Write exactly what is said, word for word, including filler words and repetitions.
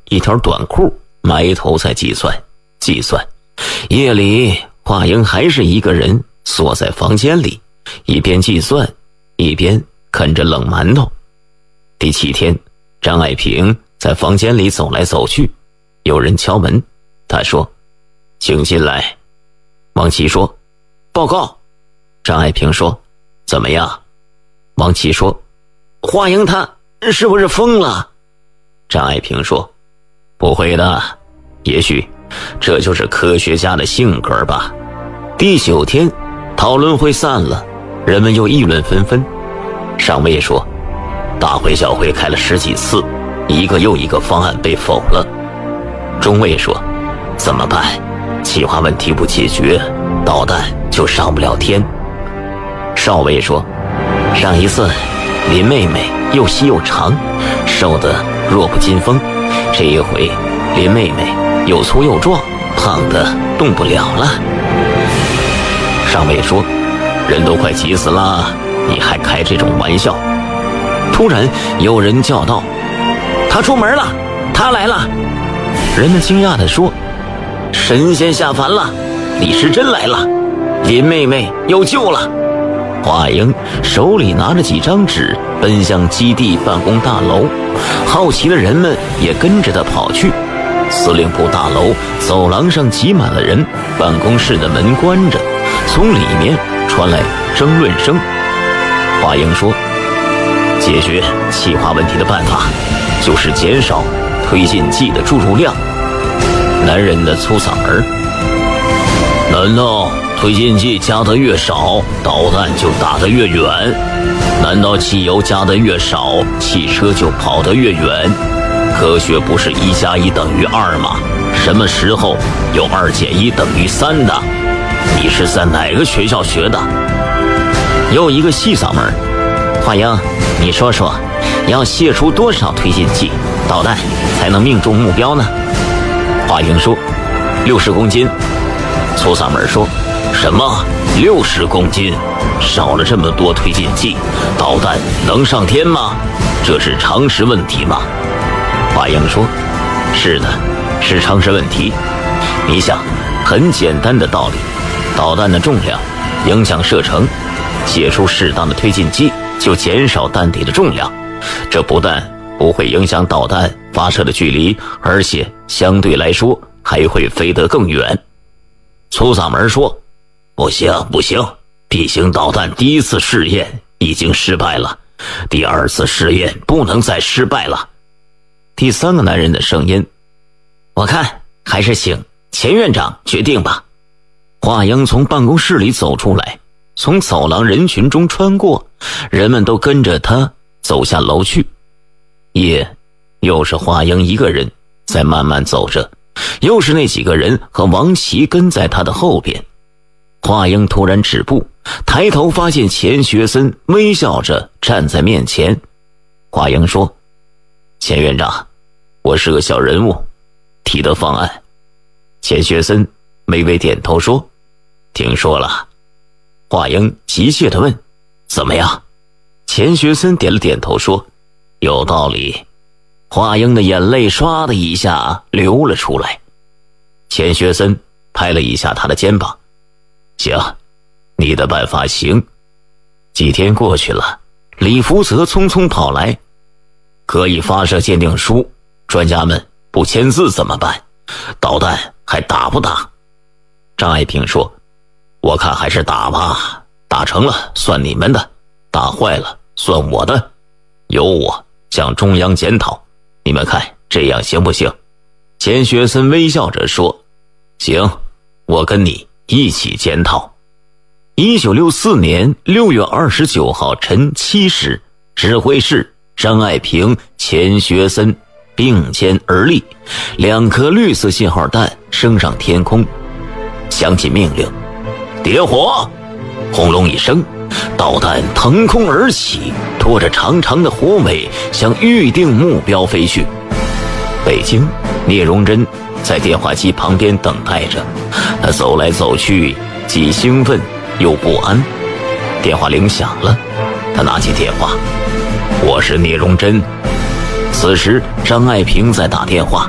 一条短裤，埋头在计算计算。夜里华英还是一个人缩在房间里，一边计算一边啃着冷馒头。第七天，张爱萍在房间里走来走去，有人敲门，她说：“请进来。”王琦说：“报告。”张爱萍说：“怎么样？”王琦说：“华英她是不是疯了？”张爱萍说：“不会的，也许这就是科学家的性格吧。”第九天，讨论会散了，人们又议论纷纷。上尉说：“大会小会开了十几次，一个又一个方案被否了。”中尉说：“怎么办？气化问题不解决，导弹就上不了天。”少尉说：“上一次林妹妹又细又长，瘦得弱不禁风，这一回林妹妹又粗又壮，胖得动不了了。”上尉说：“人都快急死了，你还开这种玩笑？”突然有人叫道：“他出门了，他来了！”人们惊讶地说：“神仙下凡了，李时珍来了，林妹妹有救了！”华英手里拿着几张纸，奔向基地办公大楼，好奇的人们也跟着他跑去。司令部大楼走廊上挤满了人，办公室的门关着，从里面传来争论声。华英说：“解决气化问题的办法就是减少推进剂的注入量。”男人的粗嗓门：“难道推进剂加得越少，导弹就打得越远？难道汽油加得越少，汽车就跑得越远？科学不是一加一等于二吗？什么时候有二减一等于三的？你是在哪个学校学的？”又一个细嗓门：“华英，你说说，要泄出多少推进剂，导弹才能命中目标呢？”华英说：“六十公斤。”粗嗓门说：“什么？六十公斤？少了这么多推进剂，导弹能上天吗？这是常识问题吗？”华英说：“是的，是常识问题。你想，很简单的道理，导弹的重量影响射程，泄出适当的推进剂就减少弹体的重量，这不但不会影响导弹发射的距离，而且相对来说还会飞得更远。”粗嗓门说：“不行不行，地形导弹第一次试验已经失败了，第二次试验不能再失败了。”第三个男人的声音：“我看还是请钱院长决定吧。”华英从办公室里走出来，从走廊人群中穿过，人们都跟着他走下楼去。夜，又是华英一个人在慢慢走着，又是那几个人和王琦跟在他的后边。华英突然止步，抬头发现钱学森微笑着站在面前。华英说：“钱院长，我是个小人物，提的方案。”钱学森微微点头说：“听说了。”华英急切地问：“怎么样？”钱学森点了点头说：“有道理。”华英的眼泪唰的一下流了出来。钱学森拍了一下他的肩膀：“行，你的办法行。”几天过去了，李福泽匆匆跑来：“可以发射鉴定书，专家们不签字怎么办？导弹还打不打？”张爱萍说：“我看还是打吧，打成了算你们的，打坏了算我的，由我向中央检讨，你们看这样行不行？”钱学森微笑着说：“行，我跟你一起检讨。”一九六四年六月二十九号晨七时，指挥室张爱萍、钱学森并肩而立，两颗绿色信号弹升上天空，响起命令：“点火！”轰隆一声，导弹腾空而起，拖着长长的火尾向预定目标飞去。北京，聂荣臻在电话机旁边等待着，他走来走去，既兴奋又不安。电话铃响了，他拿起电话：“我是聂荣臻。”此时张爱萍在打电话：“